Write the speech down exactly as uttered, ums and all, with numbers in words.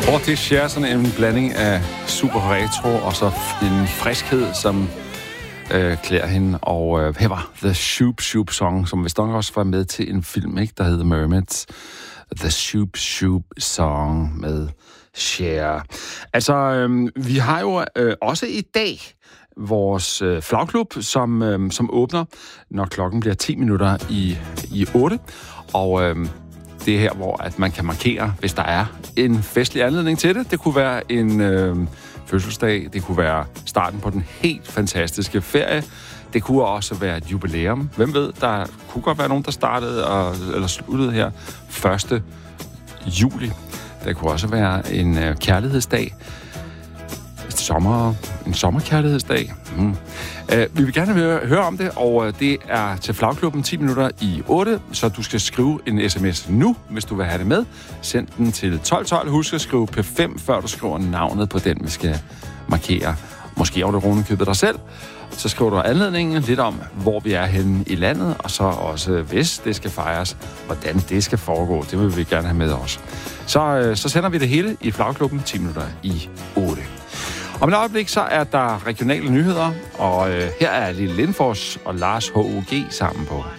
Og det Cher, sådan en blanding af super retro og så en friskhed, som øh, klæder hende. Og øh, her var The Shoop Shoop Song, som vist nok også var med til en film, ikke, der hedder Mermaids. The Shoop Shoop Song med Cher. Altså, øh, vi har jo øh, også i dag vores øh, flagklub, som, øh, som åbner, når klokken bliver ti minutter i, i otte. Og øh, det er her, hvor at man kan markere, hvis der er en festlig anledning til det. Det kunne være en øh, fødselsdag, det kunne være starten på den helt fantastiske ferie. Det kunne også være et jubilæum. Hvem ved, der kunne godt være nogen, der startede og, eller sluttede her første juli. Der kunne også være en øh, kærlighedsdag. Sommer, en sommerkærlighedsdag. Mm. Uh, vi vil gerne høre, høre om det, og uh, det er til flagklubben ti minutter i otte, så du skal skrive en sms nu, hvis du vil have det med. Send den til tolv tolv. Husk at skrive P fem, før du skriver navnet på den, vi skal markere. Måske over det runde købet dig selv. Så skriver du anledningen lidt om, hvor vi er henne i landet, og så også, hvis det skal fejres, hvordan det skal foregå. Det vil vi gerne have med os. Så, uh, så sender vi det hele i flagklubben ti minutter i otte. Om et øjeblik, så er der regionale nyheder, og øh, her er Lille Lindfors og Lars H U G sammen på